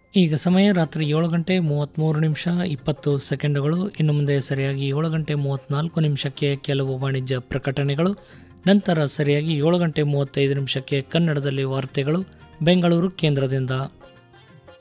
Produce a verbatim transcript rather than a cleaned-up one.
ಈಗ ಸಮಯ ರಾತ್ರಿ ಏಳು ಗಂಟೆ ಮೂವತ್ತ್ಮೂರು ನಿಮಿಷ ಇಪ್ಪತ್ತು ಸೆಕೆಂಡುಗಳು. ಇನ್ನು ಮುಂದೆ ಸರಿಯಾಗಿ ಏಳು ಗಂಟೆ ಮೂವತ್ತ್ನಾಲ್ಕು ನಿಮಿಷಕ್ಕೆ ಕೆಲವು ವಾಣಿಜ್ಯ ಪ್ರಕಟಣೆಗಳು, ನಂತರ ಸರಿಯಾಗಿ ಏಳು ಗಂಟೆ ಮೂವತ್ತೈದು ನಿಮಿಷಕ್ಕೆ ಕನ್ನಡದಲ್ಲಿ ವಾರ್ತೆಗಳು ಬೆಂಗಳೂರು ಕೇಂದ್ರದಿಂದ.